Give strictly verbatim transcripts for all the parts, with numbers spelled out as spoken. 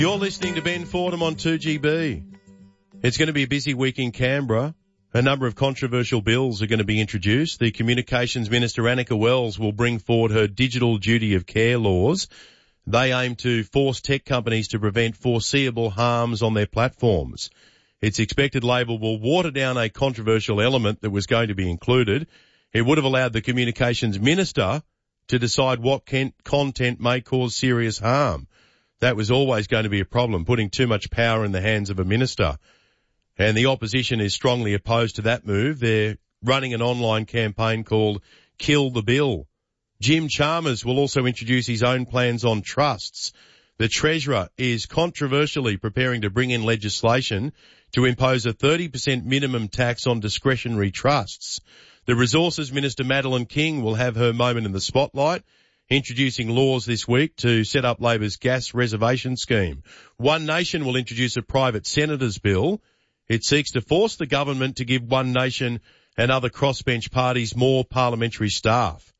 You're listening to Ben Fordham on two G B. It's going to be a busy week in Canberra. A number of controversial bills are going to be introduced. The Communications Minister, Annika Wells, will bring forward her digital duty of care laws. They aim to force tech companies to prevent foreseeable harms on their platforms. It's expected Labor will water down a controversial element that was going to be included. It would have allowed the Communications Minister to decide what can- content may cause serious harm. That was always going to be a problem, putting too much power in the hands of a minister. And the opposition is strongly opposed to that move. They're running an online campaign called Kill the Bill. Jim Chalmers will also introduce his own plans on trusts. The Treasurer is controversially preparing to bring in legislation to impose a thirty percent minimum tax on discretionary trusts. The Resources Minister, Madeleine King, will have her moment in the spotlight, introducing laws this week to set up Labor's gas reservation scheme. One Nation will introduce a private senators bill. It seeks to force the government to give One Nation and other crossbench parties more parliamentary staff.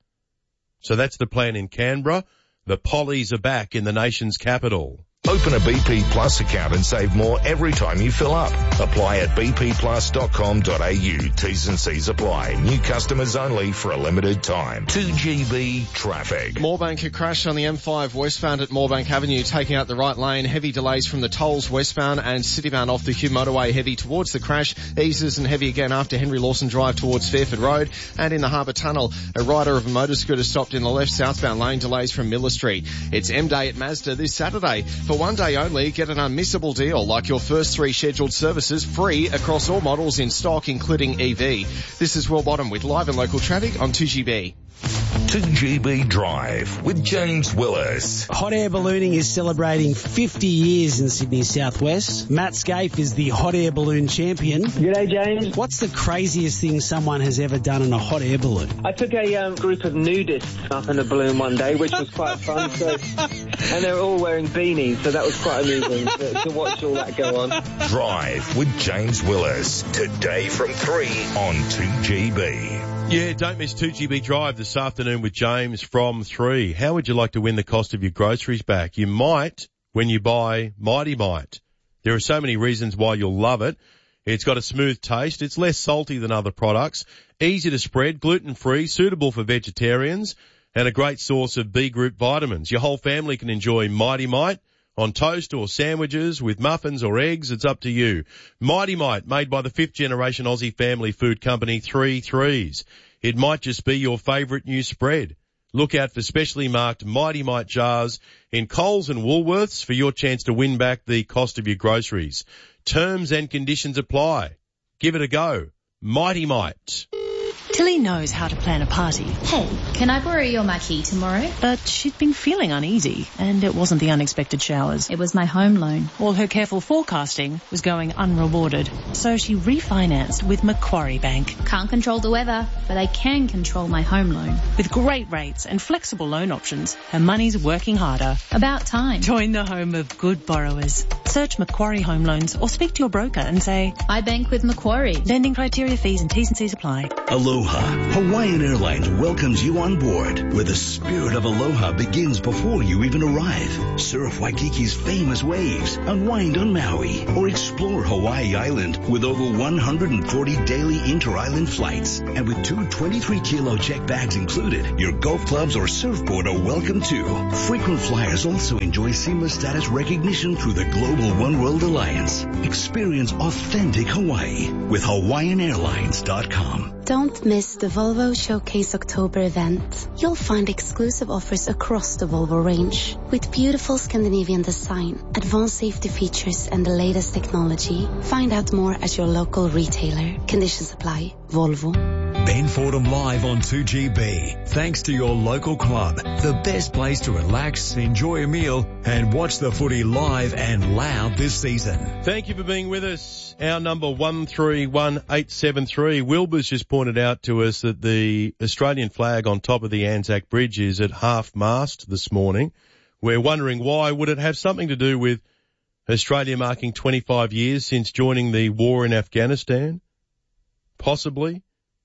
So that's the plan in Canberra. The pollies are back in the nation's capital. Open a B P Plus account and save more every time you fill up. Apply at b p plus dot com dot a u. T's and C's apply. New customers only for a limited time. two G B traffic. Moorebank, a crash on the M five westbound at Moorebank Avenue, taking out the right lane. Heavy delays from the tolls westbound and citybound off the Hugh motorway, heavy towards the crash. Eases and heavy again after Henry Lawson Drive towards Fairford Road. And in the Harbour Tunnel, a rider of a motor scooter stopped in the left southbound lane. Delays from Miller Street. It's M Day at Mazda this Saturday. For one day only, get an unmissable deal like your first three scheduled services free across all models in stock, including E V. This is Will Bottom with live and local traffic on two G B. two G B Drive with James Willis. Hot air ballooning is celebrating fifty years in Sydney's southwest. Matt Scaife is the hot air balloon champion. G'day, James. What's the craziest thing someone has ever done in a hot air balloon? I took a um, group of nudists up in a balloon one day, which was quite fun. So, and they were all wearing beanies, so that was quite amusing to, to watch all that go on. Drive with James Willis. Today from three on two G B. Yeah, don't miss two G B Drive this afternoon with James from three. How would you like to win the cost of your groceries back? You might when you buy Mighty Mite. There are so many reasons why you'll love it. It's got a smooth taste. It's less salty than other products. Easy to spread, gluten-free, suitable for vegetarians, and a great source of B group vitamins. Your whole family can enjoy Mighty Mite on toast or sandwiches with muffins or eggs. It's up to you. Mighty Mite, made by the fifth generation Aussie family food company Three Threes. It might just be your favourite new spread. Look out for specially marked Mighty Mite jars in Coles and Woolworths for your chance to win back the cost of your groceries. Terms and conditions apply. Give it a go. Mighty Mite. Tilly knows how to plan a party. Hey, can I borrow your marquee tomorrow? But she'd been feeling uneasy, and it wasn't the unexpected showers. It was my home loan. All her careful forecasting was going unrewarded. So she refinanced with Macquarie Bank. Can't control the weather, but I can control my home loan. With great rates and flexible loan options, her money's working harder. About time. Join the home of good borrowers. Search Macquarie Home Loans or speak to your broker and say, I bank with Macquarie. Lending criteria, fees and T's and C's apply. Aloha. Hawaiian Airlines welcomes you on board, where the spirit of aloha begins before you even arrive. Surf Waikiki's famous waves, unwind on Maui, or explore Hawaii Island with over one hundred forty daily inter-island flights. And with two twenty-three kilo check bags included, your golf clubs or surfboard are welcome too. Frequent flyers also enjoy seamless status recognition through the Global One World Alliance. Experience authentic Hawaii with Hawaiian Airlines dot com. Don't miss the Volvo Showcase October event. You'll find exclusive offers across the Volvo range. With beautiful Scandinavian design, advanced safety features and the latest technology. Find out more at your local retailer. Conditions apply. Volvo. Ben Fordham live on two G B. Thanks to your local club. The best place to relax, enjoy a meal and watch the footy live and loud this season. Thank you for being with us. Our number one three one eight seven three. Wilbur's just pointed out to us that the Australian flag on top of the Anzac Bridge is at half-mast this morning. We're wondering why. Would it have something to do with Australia marking twenty-five years since joining the war in Afghanistan? Possibly.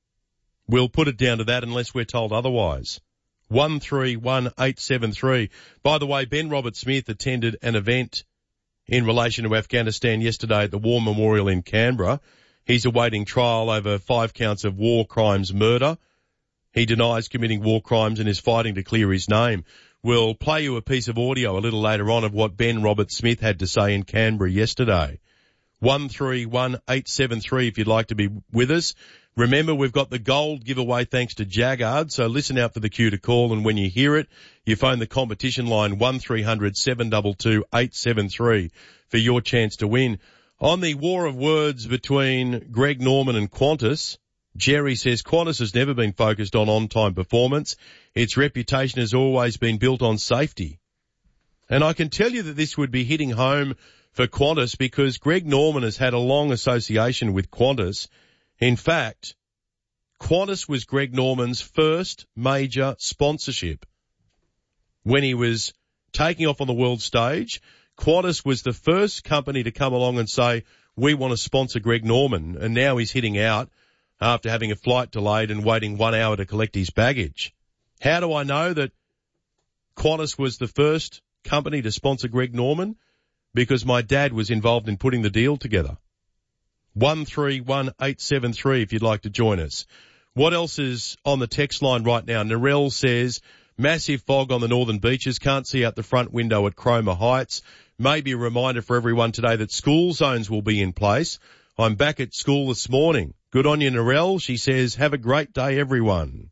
We'll put it down to that unless we're told otherwise. one three one eight seven three. By the way, Ben Robert Smith attended an event in relation to Afghanistan yesterday at the War Memorial in Canberra. He's awaiting trial over five counts of war crimes murder. He denies committing war crimes and is fighting to clear his name. We'll play you a piece of audio a little later on of what Ben Roberts-Smith had to say in Canberra yesterday. one three one eight seven three if you'd like to be with us. Remember, we've got the gold giveaway thanks to Jaggard, so listen out for the cue to call, and when you hear it, you phone the competition line one three hundred seven two two eight seven three for your chance to win. On the war of words between Greg Norman and Qantas, Jerry says Qantas has never been focused on on-time performance. Its reputation has always been built on safety. And I can tell you that this would be hitting home for Qantas because Greg Norman has had a long association with Qantas. In fact, Qantas was Greg Norman's first major sponsorship. When he was taking off on the world stage, Qantas was the first company to come along and say, we want to sponsor Greg Norman, and now he's hitting out after having a flight delayed and waiting one hour to collect his baggage. How do I know that Qantas was the first company to sponsor Greg Norman? Because my dad was involved in putting the deal together. one three one eight seven three if you'd like to join us. What else is on the text line right now? Narelle says, massive fog on the northern beaches, can't see out the front window at Cromer Heights. Maybe a reminder for everyone today that school zones will be in place. I'm back at school this morning. Good on you, Narelle. She says, have a great day, everyone.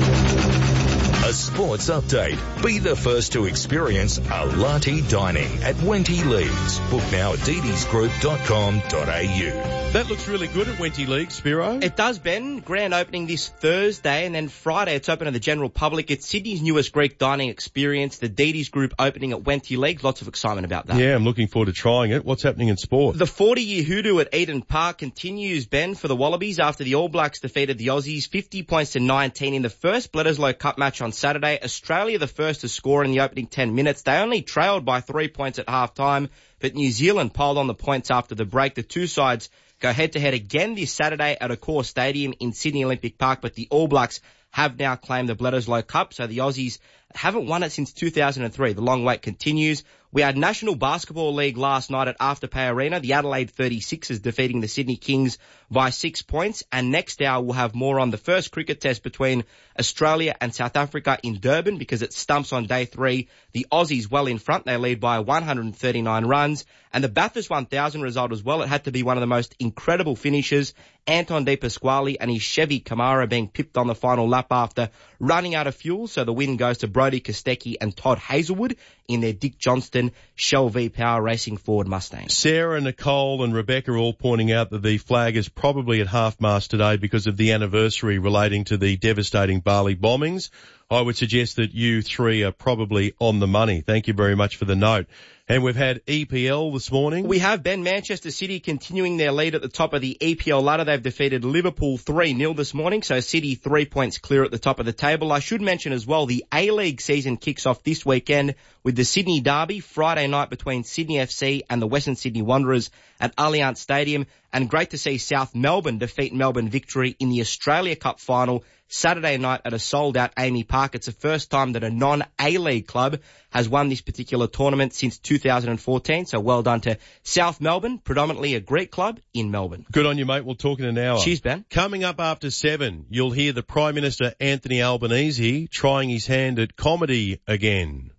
A sports update. Be the first to experience a latte dining at Wenty Leagues. Book now at d d s group dot com dot a u. That looks really good at Wenty Leagues, Spiro. It does, Ben. Grand opening this Thursday, and then Friday it's open to the general public. It's Sydney's newest Greek dining experience, the Dides Group opening at Wenty Leagues. Lots of excitement about that. Yeah, I'm looking forward to trying it. What's happening in sport? The forty-year hoodoo at Eden Park continues, Ben, for the Wallabies after the All Blacks defeated the Aussies fifty points to nineteen in the first Bledisloe Cup match on Saturday. Australia the first to score in the opening ten minutes. They only trailed by three points at half-time, but New Zealand piled on the points after the break. The two sides go head-to-head again this Saturday at Accor Stadium in Sydney Olympic Park, but the All Blacks have now claimed the Bledisloe Cup, so the Aussies haven't won it since two thousand three. The long wait continues. We had National Basketball League last night at Afterpay Arena. The Adelaide thirty-sixers defeating the Sydney Kings by six points. And next hour we'll have more on the first cricket test between Australia and South Africa in Durban because it stumps on day three. The Aussies well in front. They lead by one hundred thirty-nine runs. And the Bathurst one thousand result as well. It had to be one of the most incredible finishes. Anton De Pasquale and his Chevy Camaro being pipped on the final lap after running out of fuel. So the win goes to Brody Kostecki and Todd Hazelwood in their Dick Johnston Shell V-Power Racing Ford Mustang. Sarah, Nicole and Rebecca are all pointing out that the flag is probably at half-mast today because of the anniversary relating to the devastating Bali bombings. I would suggest that you three are probably on the money. Thank you very much for the note. And we've had E P L this morning. We have, Ben. Manchester City continuing their lead at the top of the E P L ladder. They've defeated Liverpool three nil this morning, so City three points clear at the top of the table. I should mention as well, the A-League season kicks off this weekend with the Sydney Derby, Friday night between Sydney F C and the Western Sydney Wanderers at Allianz Stadium. And great to see South Melbourne defeat Melbourne Victory in the Australia Cup final Saturday night at a sold-out Amy Park. It's the first time that a non-A-League club has won this particular tournament since two thousand fourteen, so well done to South Melbourne, predominantly a Greek club in Melbourne. Good on you, mate. We'll talk in an hour. Cheers, Ben. Coming up after seven, you'll hear the Prime Minister Anthony Albanese trying his hand at comedy again.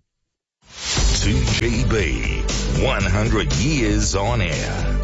two G B, one hundred years on air.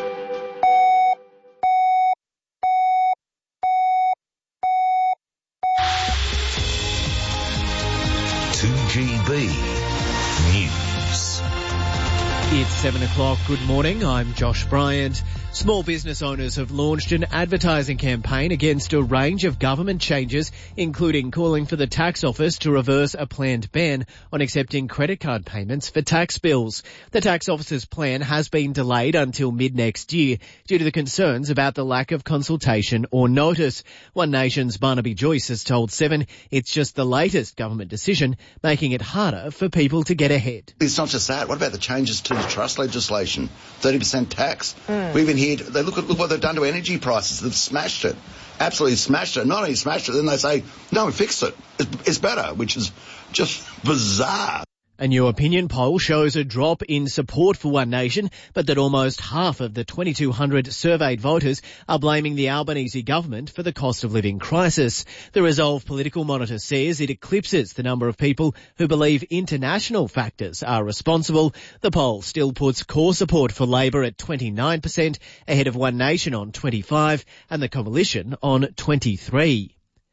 two G B News. It's seven o'clock. Good morning. I'm Josh Bryant. Small business owners have launched an advertising campaign against a range of government changes, including calling for the tax office to reverse a planned ban on accepting credit card payments for tax bills. The tax office's plan has been delayed until mid-next year due to the concerns about the lack of consultation or notice. One Nation's Barnaby Joyce has told Seven it's just the latest government decision, making it harder for people to get ahead. It's not just that. What about the changes to the trust legislation? thirty percent tax. Mm. We even hear they look at look what they've done to energy prices. They've smashed it, absolutely smashed it. Not only smashed it, then they say no, we fixed it. It's, it's better, which is just bizarre. A new opinion poll shows a drop in support for One Nation, but that almost half of the twenty-two hundred surveyed voters are blaming the Albanese government for the cost of living crisis. The Resolve Political Monitor says it eclipses the number of people who believe international factors are responsible. The poll still puts core support for Labor at twenty-nine percent, ahead of One Nation on twenty-five and the Coalition on twenty-three.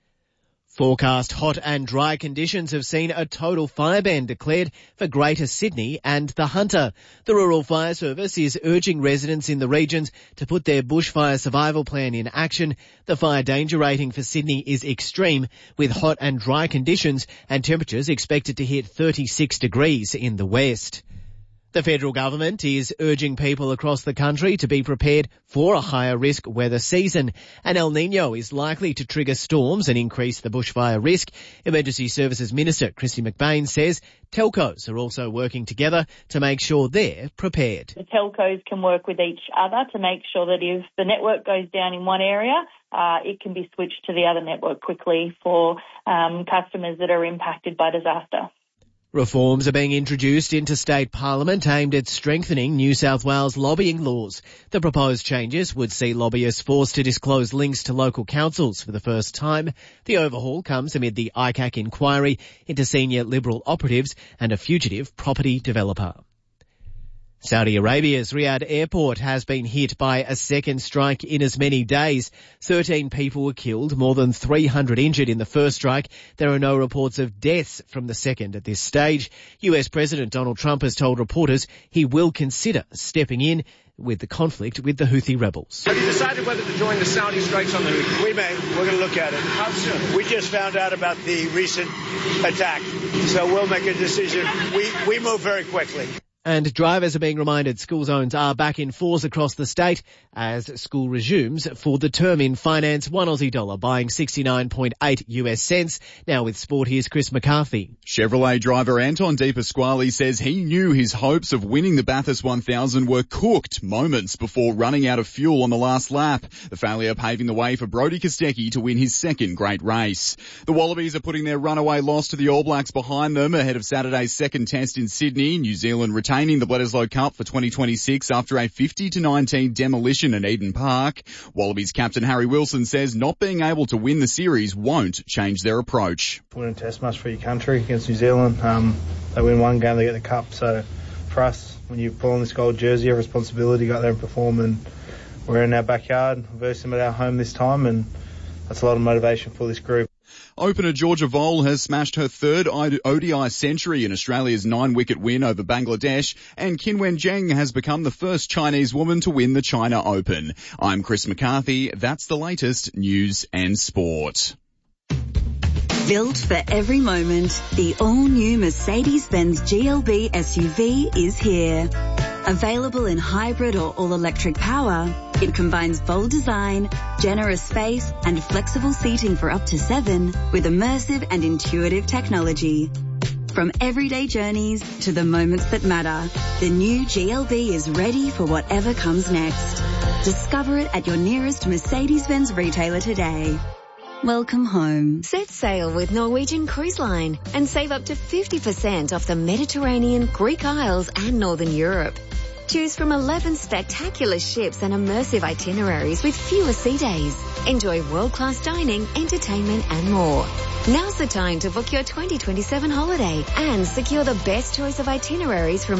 Forecast hot and dry conditions have seen a total fire ban declared for Greater Sydney and the Hunter. The Rural Fire Service is urging residents in the regions to put their bushfire survival plan in action. The fire danger rating for Sydney is extreme, with hot and dry conditions and temperatures expected to hit thirty-six degrees in the west. The federal government is urging people across the country to be prepared for a higher risk weather season. An El Nino is likely to trigger storms and increase the bushfire risk. Emergency Services Minister Kristy McBain says telcos are also working together to make sure they're prepared. The telcos can work with each other to make sure that if the network goes down in one area, uh, it can be switched to the other network quickly for um, customers that are impacted by disaster. Reforms are being introduced into state parliament aimed at strengthening New South Wales lobbying laws. The proposed changes would see lobbyists forced to disclose links to local councils for the first time. The overhaul comes amid the I C A C inquiry into senior Liberal operatives and a fugitive property developer. Saudi Arabia's Riyadh airport has been hit by a second strike in as many days. thirteen people were killed, more than three hundred injured in the first strike. There are no reports of deaths from the second at this stage. U S President Donald Trump has told reporters he will consider stepping in with the conflict with the Houthi rebels. Have you decided whether to join the Saudi strikes on the Houthi? We may. We're going to look at it. How soon? We just found out about the recent attack, so we'll make a decision. We, we move very quickly. And drivers are being reminded school zones are back in force across the state as school resumes for the term. In finance, one Aussie dollar buying sixty-nine point eight U S cents. Now with sport, here's Chris McCarthy. Chevrolet driver Anton De Pasquale says he knew his hopes of winning the Bathurst one thousand were cooked moments before running out of fuel on the last lap. The failure paving the way for Brodie Kostecki to win his second great race. The Wallabies are putting their runaway loss to the All Blacks behind them ahead of Saturday's second test in Sydney. New Zealand returned Retaining the Bledisloe Cup for twenty twenty-six after a fifty to nineteen demolition at Eden Park. Wallabies captain Harry Wilson says not being able to win the series won't change their approach. Win a test match for your country against New Zealand. Um, they win one game, they get the cup. So for us, when you pull on this gold jersey, you have responsibility to go out there and perform. And we're in our backyard versus them at our home this time, and that's a lot of motivation for this group. Opener Georgia Vole has smashed her third O D I century in Australia's nine-wicket win over Bangladesh, and Qinwen Zheng has become the first Chinese woman to win the China Open. I'm Chris McCarthy. That's the latest news and sport. Built for every moment, the all-new Mercedes-Benz G L B S U V is here. Available in hybrid or all-electric power, it combines bold design, generous space, and flexible seating for up to seven with immersive and intuitive technology. From everyday journeys to the moments that matter, the new G L B is ready for whatever comes next. Discover it at your nearest Mercedes-Benz retailer today. Welcome home. Set sail with Norwegian Cruise Line and save up to fifty percent off the Mediterranean, Greek Isles and Northern Europe. Choose from eleven spectacular ships and immersive itineraries with fewer sea days. Enjoy world-class dining, entertainment and more. Now's the time to book your twenty twenty-seven holiday and secure the best choice of itineraries from